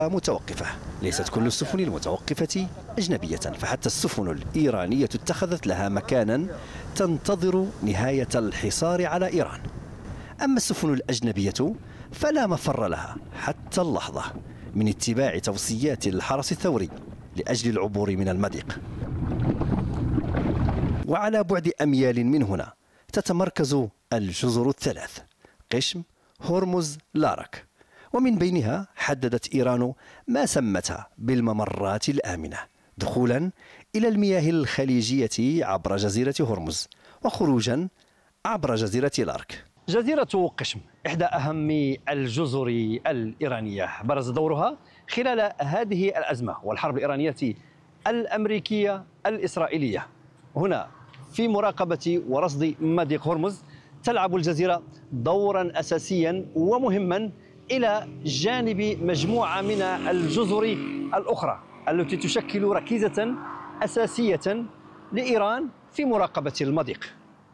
متوقفة. ليست كل السفن المتوقفة أجنبية، فحتى السفن الإيرانية اتخذت لها مكانا تنتظر نهاية الحصار على إيران. أما السفن الأجنبية فلا مفر لها حتى اللحظة من اتباع توصيات الحرس الثوري لأجل العبور من المضيق. وعلى بعد أميال من هنا تتمركز الجزر الثلاث: قشم، هرمز، لارك، ومن بينها حددت إيران ما سمتها بالممرات الآمنة دخولا إلى المياه الخليجية عبر جزيرة هرمز، وخروجا عبر جزيرة لارك. جزيرة قشم إحدى أهم الجزر الإيرانية، برز دورها خلال هذه الأزمة والحرب الإيرانية الأمريكية الإسرائيلية. هنا في مراقبة ورصد مضيق هرمز تلعب الجزيرة دورا أساسيا ومهما إلى جانب مجموعة من الجزر الأخرى التي تشكل ركيزة أساسية لإيران في مراقبة المضيق.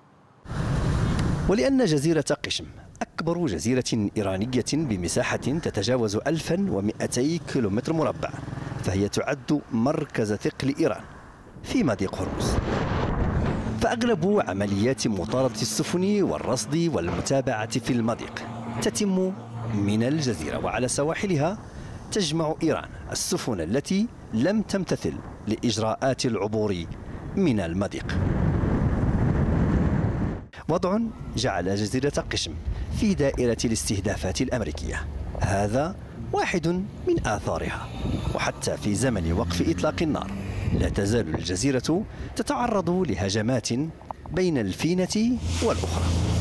ولأن جزيرة قشم أكبر جزيرة إيرانية بمساحة تتجاوز 1200 كيلومتر مربع، فهي تعد مركز ثقل إيران في مضيق هرمز. فأغلب عمليات مطاردة السفن والرصد والمتابعة في المضيق تتم من الجزيرة، وعلى سواحلها تجمع إيران السفن التي لم تمتثل لإجراءات العبور من المضيق. وضع جعل جزيرة قشم في دائرة الاستهدافات الأمريكية، هذا واحد من آثارها. وحتى في زمن وقف إطلاق النار لا تزال الجزيرة تتعرض لهجمات بين الفينة والأخرى.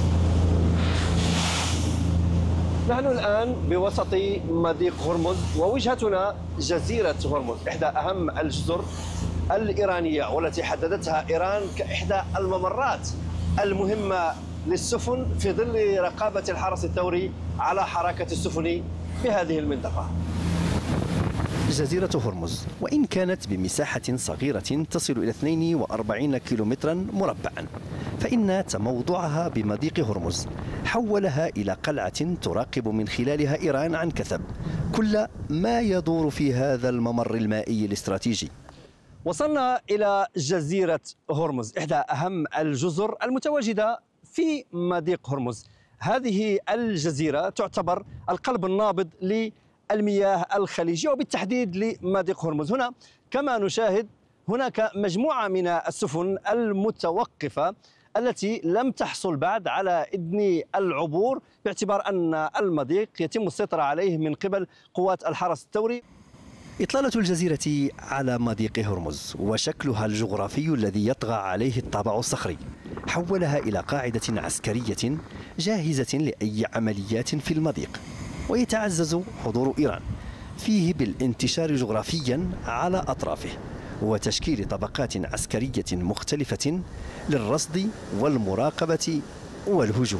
نحن الآن بوسط مضيق هرمز، ووجهتنا جزيرة هرمز، إحدى أهم الجزر الإيرانية والتي حددتها إيران كإحدى الممرات المهمة للسفن في ظل رقابة الحرس الثوري على حركة السفن في هذه المنطقة. جزيرة هرمز وإن كانت بمساحة صغيرة تصل إلى 42 كيلومترا مربعا، فإن تموضعها بمضيق هرمز حولها إلى قلعة تراقب من خلالها إيران عن كثب كل ما يدور في هذا الممر المائي الاستراتيجي. وصلنا إلى جزيرة هرمز، إحدى أهم الجزر المتواجدة في مضيق هرمز. هذه الجزيرة تعتبر القلب النابض للمياه الخليجية وبالتحديد لمضيق هرمز. هنا كما نشاهد هناك مجموعة من السفن المتوقفة التي لم تحصل بعد على إذن العبور، باعتبار أن المضيق يتم السيطرة عليه من قبل قوات الحرس الثوري. إطلالة الجزيرة على مضيق هرمز وشكلها الجغرافي الذي يطغى عليه الطابع الصخري حولها إلى قاعدة عسكرية جاهزة لأي عمليات في المضيق، ويتعزز حضور إيران فيه بالانتشار جغرافيا على أطرافه وتشكيل طبقات عسكرية مختلفة للرصد والمراقبة والهجوم.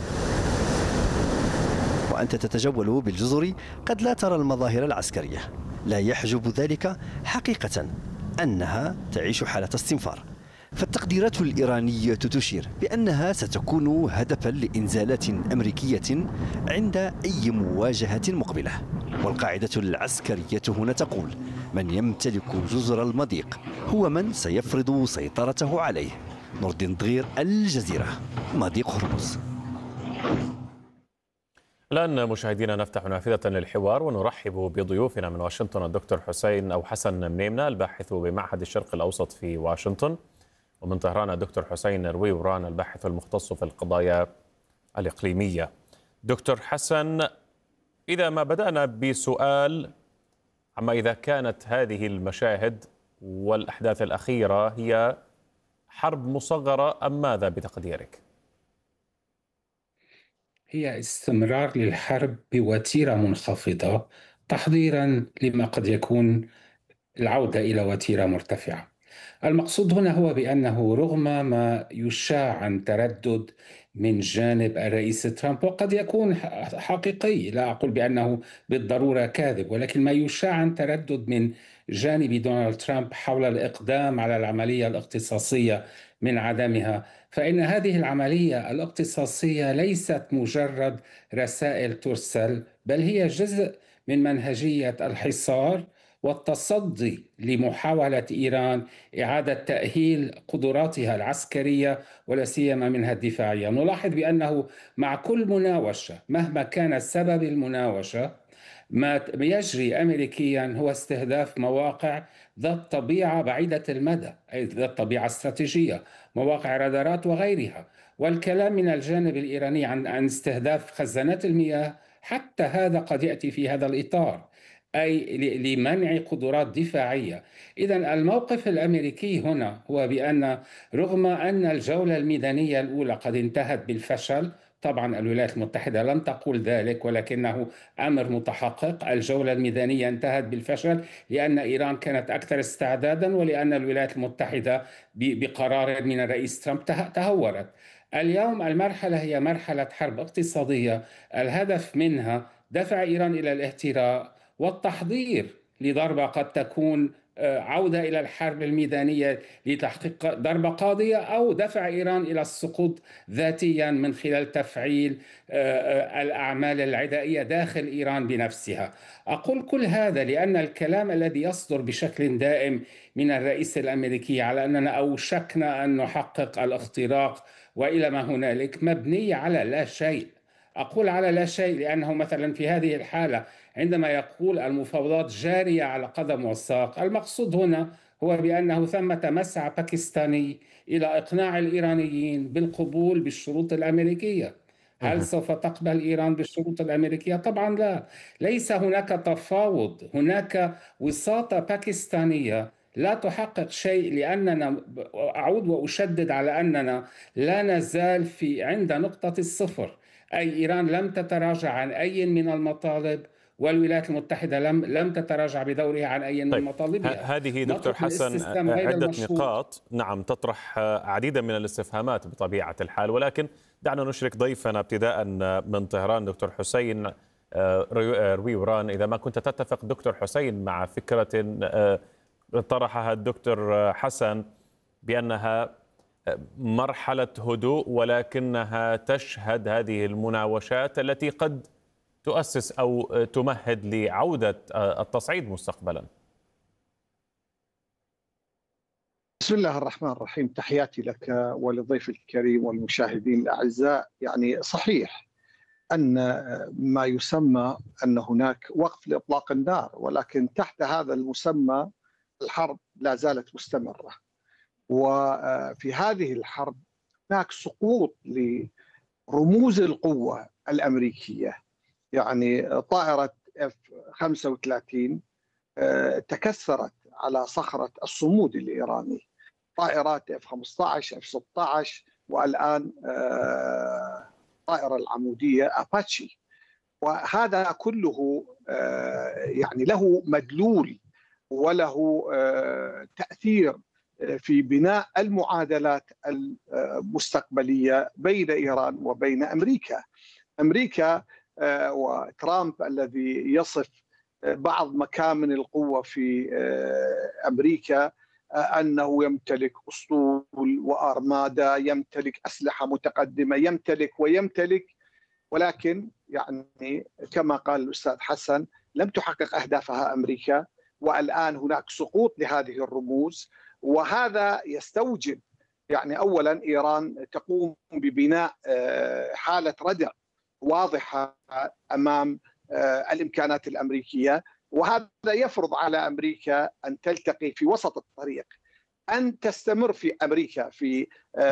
وأنت تتجول بالجزر قد لا ترى المظاهر العسكرية، لا يحجب ذلك حقيقة أنها تعيش حالة استنفار. فالتقديرات الإيرانية تشير بأنها ستكون هدفا لإنزالات أمريكية عند أي مواجهة مقبلة. والقاعدة العسكرية هنا تقول: من يمتلك جزر المضيق هو من سيفرض سيطرته عليه. نور الدين دغير، الجزيرة، مضيق هرمز. الآن مشاهدينا نفتح نافذة للحوار ونرحب بضيوفنا من واشنطن: الدكتور حسن منيمنة الباحث بمعهد الشرق الأوسط في واشنطن، ومن طهران الدكتور حسين رويوران الباحث المختص في القضايا الإقليمية. دكتور حسن، إذا ما بدأنا بسؤال عما إذا كانت هذه المشاهد والأحداث الأخيرة هي حرب مصغرة أم ماذا بتقديرك؟ هي استمرار للحرب بوتيرة منخفضة تحضيرا لما قد يكون العودة إلى وتيرة مرتفعة. المقصود هنا هو بأنه رغم ما يشاع عن تردد من جانب الرئيس ترامب، وقد يكون حقيقي، لا أقول بأنه بالضرورة كاذب، ولكن ما يشاع عن تردد من جانب دونالد ترامب حول الإقدام على العملية الاقتصاصية من عدمها، فإن هذه العملية الاقتصاصية ليست مجرد رسائل ترسل، بل هي جزء من منهجية الحصار والتصدي لمحاولة إيران إعادة تأهيل قدراتها العسكرية ولا سيما منها الدفاعية. نلاحظ بأنه مع كل مناوشة مهما كان سبب المناوشة، ما يجري أمريكيا هو استهداف مواقع ذات طبيعة بعيدة المدى، أي ذات طبيعة استراتيجية، مواقع رادارات وغيرها. والكلام من الجانب الإيراني عن استهداف خزانات المياه حتى هذا قد يأتي في هذا الإطار، أي لمنع قدرات دفاعية. إذن الموقف الأمريكي هنا هو بأن رغم أن الجولة الميدانية الأولى قد انتهت بالفشل، طبعا الولايات المتحدة لم تقول ذلك ولكنه أمر متحقق، الجولة الميدانية انتهت بالفشل لأن إيران كانت أكثر استعدادا ولأن الولايات المتحدة بقرار من الرئيس ترامب تهورت. اليوم المرحلة هي مرحلة حرب اقتصادية، الهدف منها دفع إيران إلى الاهتراء والتحضير لضربة قد تكون عودة إلى الحرب الميدانية لتحقيق ضربة قاضية، أو دفع إيران إلى السقوط ذاتيا من خلال تفعيل الأعمال العدائية داخل إيران بنفسها. أقول كل هذا لأن الكلام الذي يصدر بشكل دائم من الرئيس الأمريكي على أننا أوشكنا أن نحقق الاختراق وإلى ما هنالك مبني على لا شيء. أقول على لا شيء لأنه مثلا في هذه الحالة عندما يقول المفاوضات جارية على قدم وساق، المقصود هنا هو بأنه ثمة مسعى باكستاني إلى إقناع الإيرانيين بالقبول بالشروط الأمريكية. هل سوف تقبل إيران بالشروط الأمريكية؟ طبعا لا، ليس هناك تفاوض، هناك وساطة باكستانية لا تحقق شيء، لأننا أعود وأشدد على أننا لا نزال عند نقطة الصفر، أي إيران لم تتراجع عن أي من المطالب والولايات المتحدة لم تتراجع بدورها عن أي من طيب، مطالبها. هذه دكتور حسن عدة نقاط نعم تطرح عديدا من الاستفهامات بطبيعة الحال، ولكن دعنا نشرك ضيفنا ابتداء من طهران دكتور حسين رويوران. إذا ما كنت تتفق دكتور حسين مع فكرة طرحها الدكتور حسن بأنها مرحلة هدوء ولكنها تشهد هذه المناوشات التي قد تؤسس أو تمهد لعودة التصعيد مستقبلا. بسم الله الرحمن الرحيم، تحياتي لك ولضيف الكريم والمشاهدين الأعزاء. يعني صحيح أن ما يسمى أن هناك وقف لإطلاق النار، ولكن تحت هذا المسمى الحرب لا زالت مستمرة، وفي هذه الحرب هناك سقوط لرموز القوة الأمريكية. يعني طائرة F-35 تكسرت على صخرة الصمود الإيراني، طائرات F-15 F-16 والآن طائرة العمودية أباتشي، وهذا كله يعني له مدلول وله تأثير في بناء المعادلات المستقبلية بين إيران وبين أمريكا. أمريكا وترامب الذي يصف بعض مكامن القوة في أمريكا أنه يمتلك أسطول وأرمادا، يمتلك أسلحة متقدمة، يمتلك، ولكن يعني كما قال الأستاذ حسن لم تحقق أهدافها أمريكا، والآن هناك سقوط لهذه الرموز. وهذا يستوجب يعني أولا إيران تقوم ببناء حالة ردع واضحة أمام الإمكانات الأمريكية، وهذا يفرض على أمريكا أن تلتقي في وسط الطريق، أن تستمر في أمريكا في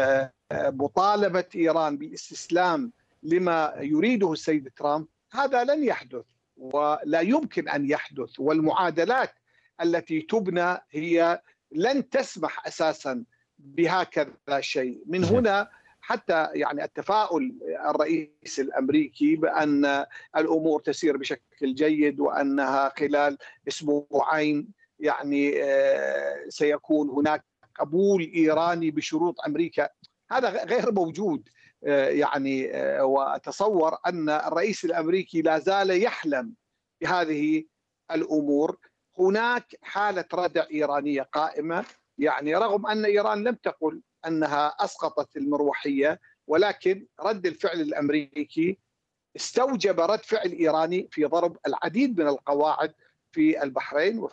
مطالبة إيران بالاستسلام لما يريده السيد ترامب. هذا لن يحدث ولا يمكن أن يحدث، والمعادلات التي تبنى هي لن تسمح أساسا بهكذا شيء. من هنا حتى يعني التفاؤل الرئيس الأمريكي بأن الأمور تسير بشكل جيد، وأنها خلال أسبوعين يعني سيكون هناك قبول إيراني بشروط أمريكا، هذا غير موجود. يعني وأتصور أن الرئيس الأمريكي لا زال يحلم بهذه الأمور. هناك حالة ردع إيرانية قائمة، يعني رغم أن إيران لم تقل أنها أسقطت المروحية، ولكن رد الفعل الأمريكي استوجب رد فعل إيراني في ضرب العديد من القواعد في البحرين